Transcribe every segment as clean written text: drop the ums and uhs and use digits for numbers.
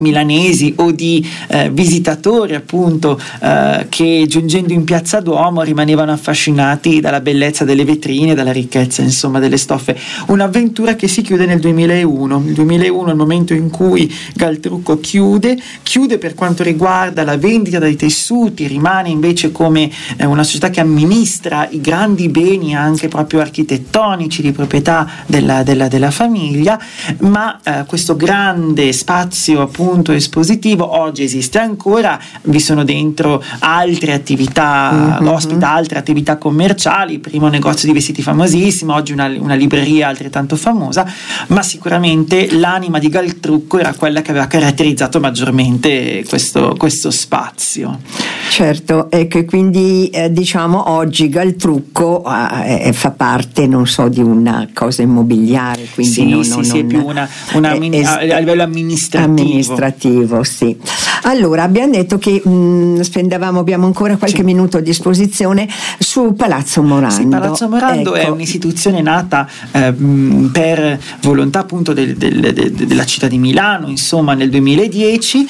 milanesi o di visitatori appunto che giungendo in Piazza Duomo rimanevano affascinati dalla bellezza delle vetrine, dalla ricchezza insomma delle stoffe. Un'avventura che si chiude nel 2001. Il 2001 è il momento in cui Galtrucco chiude per quanto riguarda la vendita dei tessuti, rimane invece come una società che amministra i grandi beni anche proprio architettonici di proprietà della famiglia, ma questo grande spazio appunto espositivo oggi esiste ancora, vi sono dentro altre attività, ospita altre attività commerciali, primo negozio di vestiti famosissimo, oggi una libreria altrettanto famosa, ma sicuramente l'anima di Galtrucco era quella che aveva caratterizzato maggiormente questo spazio. Certo, e che quindi diciamo oggi Galtrucco fa parte, non so, di una cosa immobiliare, quindi sì, è più a livello amministrativo. Sì. Allora abbiamo detto che abbiamo ancora qualche minuto a disposizione su Palazzo Morando. Sì, Palazzo Morando è un'istituzione nata per volontà appunto della città di Milano, insomma nel 2010,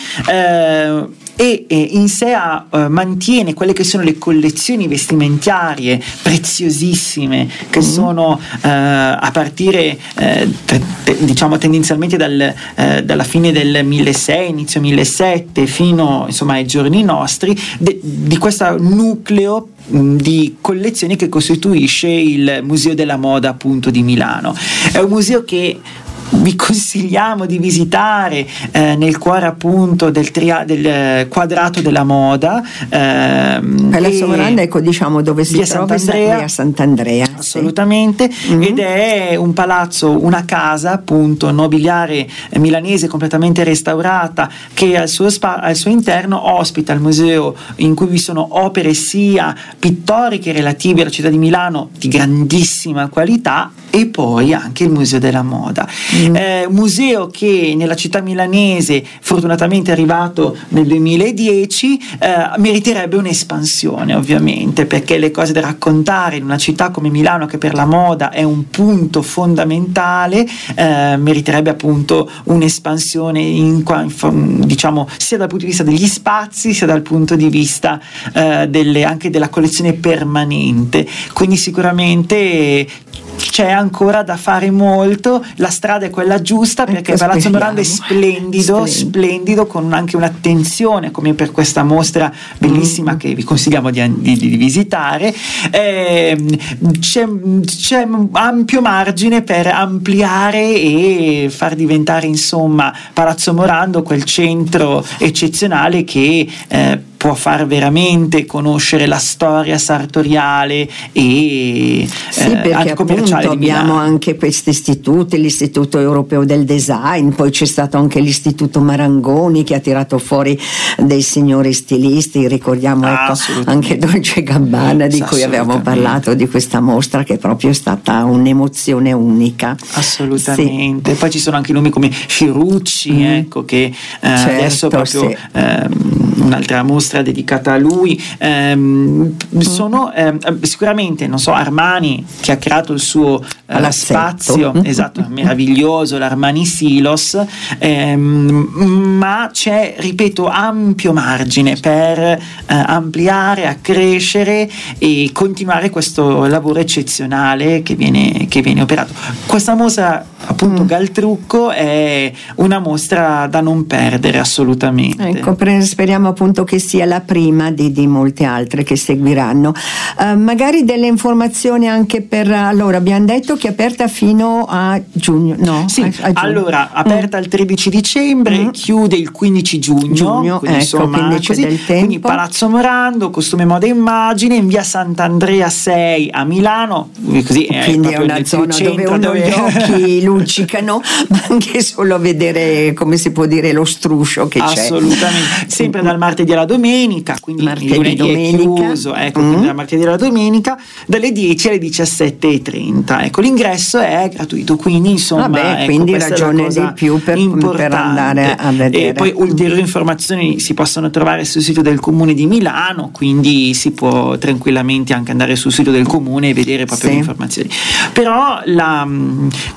e in sé mantiene quelle che sono le collezioni vestimentarie preziosissime che sono a partire diciamo tendenzialmente dalla fine del 1600, inizio 1700 fino insomma ai giorni nostri, di questo nucleo di collezioni che costituisce il Museo della Moda appunto di Milano. È un museo che vi consigliamo di visitare nel cuore appunto del quadrato della moda. Palazzo Morando, ecco, diciamo dove si trova via Sant'Andrea. Assolutamente, sì. Ed è un palazzo, una casa appunto nobiliare milanese completamente restaurata, che al suo interno ospita il museo in cui vi sono opere sia pittoriche relative alla città di Milano di grandissima qualità, e poi anche il Museo della Moda. Museo che nella città milanese, fortunatamente arrivato nel 2010, meriterebbe un'espansione ovviamente, perché le cose da raccontare in una città come Milano, che per la moda è un punto fondamentale, meriterebbe appunto un'espansione diciamo sia dal punto di vista degli spazi sia dal punto di vista anche della collezione permanente. Quindi sicuramente c'è ancora da fare molto, la strada è quella giusta, perché Palazzo Morando è splendido, con anche un'attenzione come per questa mostra bellissima che vi consigliamo di visitare. C'è ampio margine per ampliare e far diventare insomma Palazzo Morando quel centro eccezionale che può far veramente conoscere la storia sartoriale e anche commerciale di Milano. Abbiamo anche questi istituti, l'Istituto Europeo del Design, poi c'è stato anche l'Istituto Marangoni che ha tirato fuori dei signori stilisti, ricordiamo anche Dolce & Gabbana, di cui avevamo parlato, di questa mostra che proprio è stata un'emozione unica. Assolutamente, sì. Poi ci sono anche nomi come Firucci, ecco, che adesso proprio un'altra mostra dedicata a lui. Sono sicuramente, non so, Armani, che ha creato il suo spazio esatto, meraviglioso, l'Armani Silos, ma c'è, ripeto, ampio margine per ampliare, accrescere e continuare questo lavoro eccezionale che viene operato. Questa mostra appunto Galtrucco è una mostra da non perdere assolutamente. Ecco, speriamo appunto che sia la prima di molte altre che seguiranno. Magari delle informazioni anche allora abbiamo detto che è aperta fino a giugno, no? Sì, a giugno. Allora aperta il 13 dicembre, chiude il 15 giugno, quindi, insomma, quindi c'è del tempo. Quindi Palazzo Morando, costume, moda e immagine, in via Sant'Andrea 6 a Milano, così quindi è una zona dove gli occhi luccicano, ma anche solo a vedere, come si può dire, lo struscio che c'è. Assolutamente, sempre dal martedì alla domenica, quindi il lunedì è chiuso, quindi dal martedì alla domenica dalle 10 alle 17:30. Ecco, l'ingresso è gratuito, quindi insomma quindi ragione di più per andare a vedere. E poi ulteriori informazioni si possono trovare sul sito del Comune di Milano, quindi si può tranquillamente anche andare sul sito del Comune e vedere proprio le informazioni. Però questa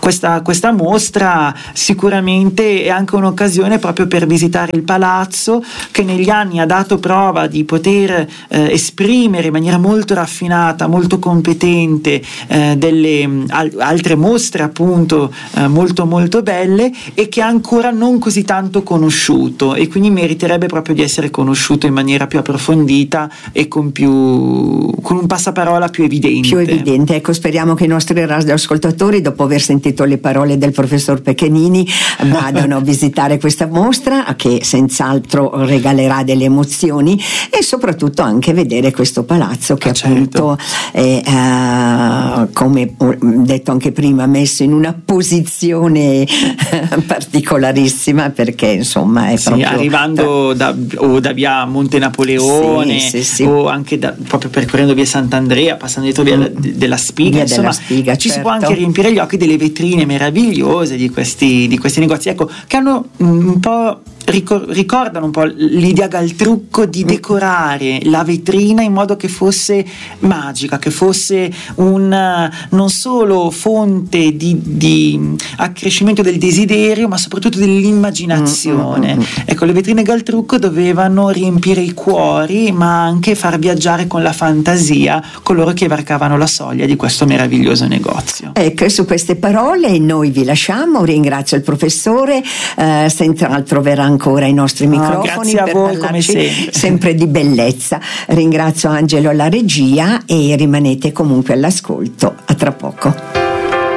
questa mostra sicuramente è anche un'occasione proprio per visitare il palazzo, che negli anni ha dato prova di poter esprimere in maniera molto raffinata, molto competente delle altre mostre appunto molto molto belle, e che è ancora non così tanto conosciuto, e quindi meriterebbe proprio di essere conosciuto in maniera più approfondita e con un passaparola più evidente. Ecco, speriamo che i nostri radioascoltatori, dopo aver sentito le parole del professor Pecchenini, vadano a visitare questa mostra, che senz'altro regalerà delle emozioni, e soprattutto anche vedere questo palazzo che appunto è, come ho detto anche prima, messo in una posizione particolarissima, perché insomma è proprio arrivando da via Monte Napoleone, o anche proprio percorrendo via Sant'Andrea, passando dietro via della Spiga, insomma ci si può anche riempire gli occhi delle vetrine meravigliose di questi negozi, ecco, che hanno un po' ricordano un po' l'idea Galtrucco di decorare la vetrina in modo che fosse magica, che fosse non solo fonte di accrescimento del desiderio, ma soprattutto dell'immaginazione. Ecco, le vetrine Galtrucco dovevano riempire i cuori, ma anche far viaggiare con la fantasia coloro che varcavano la soglia di questo meraviglioso negozio. Ecco, e su queste parole noi vi lasciamo. Ringrazio il professore, senz'altro verrà ancora ai nostri microfoni grazie a per voi, parlarci come sempre di bellezza. Ringrazio Angelo alla regia e rimanete comunque all'ascolto. A tra poco.